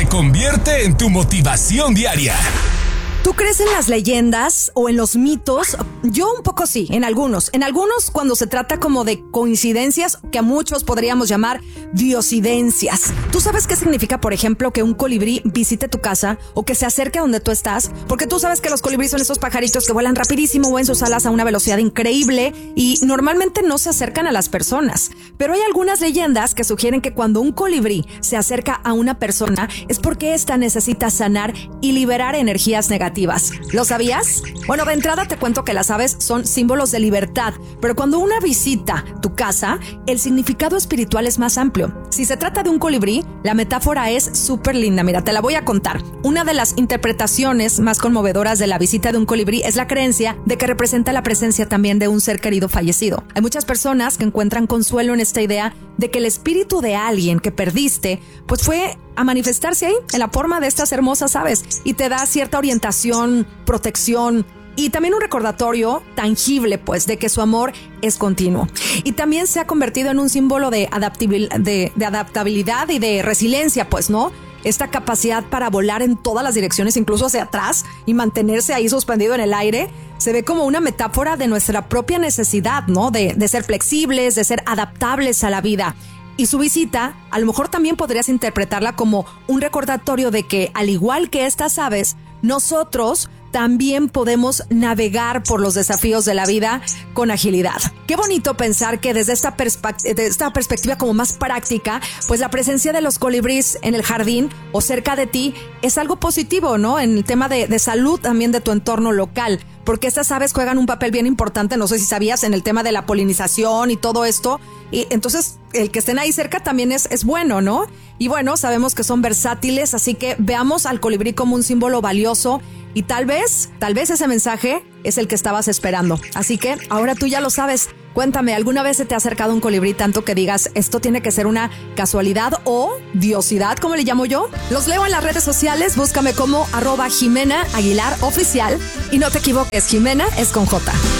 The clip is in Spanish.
se convierte en tu motivación diaria. ¿Tú crees en las leyendas o en los mitos? Yo un poco sí, en algunos. En algunos cuando se trata como de coincidencias que a muchos podríamos llamar diosidencias. ¿Tú sabes qué significa, por ejemplo, que un colibrí visite tu casa o que se acerque a donde tú estás? Porque tú sabes que los colibríes son esos pajaritos que vuelan rapidísimo, mueven sus alas a una velocidad increíble y normalmente no se acercan a las personas. Pero hay algunas leyendas que sugieren que cuando un colibrí se acerca a una persona es porque ésta necesita sanar y liberar energías negativas. ¿Lo sabías? Bueno, de entrada te cuento que las aves son símbolos de libertad, pero cuando una visita tu casa, el significado espiritual es más amplio. Si se trata de un colibrí, la metáfora es súper linda. Mira, te la voy a contar. Una de las interpretaciones más conmovedoras de la visita de un colibrí es la creencia de que representa la presencia también de un ser querido fallecido. Hay muchas personas que encuentran consuelo en esta idea de que el espíritu de alguien que perdiste, pues fue a manifestarse ahí en la forma de estas hermosas aves y te da cierta orientación, protección y también un recordatorio tangible, pues, de que su amor es continuo. Y también se ha convertido en un símbolo de adaptabilidad y de resiliencia, pues, ¿no? Esta capacidad para volar en todas las direcciones, incluso hacia atrás, y mantenerse ahí suspendido en el aire, se ve como una metáfora de nuestra propia necesidad, ¿no? De ser flexibles, de ser adaptables a la vida. Y su visita, a lo mejor también podrías interpretarla como un recordatorio de que, al igual que estas aves, nosotros también podemos navegar por los desafíos de la vida con agilidad. Qué bonito pensar que desde esta perspectiva como más práctica, pues la presencia de los colibríes en el jardín o cerca de ti es algo positivo, ¿no? En el tema de salud también de tu entorno local, porque estas aves juegan un papel bien importante, no sé si sabías, en el tema de la polinización y todo esto. Y entonces el que estén ahí cerca también es bueno, ¿no? Y bueno, sabemos que son versátiles, así que veamos al colibrí como un símbolo valioso y tal vez ese mensaje es el que estabas esperando. Así que ahora tú ya lo sabes. Cuéntame, ¿alguna vez se te ha acercado un colibrí tanto que digas esto tiene que ser una casualidad o diosidad, como le llamo yo? Los leo en las redes sociales, búscame como @Jimena Aguilar Oficial y no te equivoques, Jimena es con J.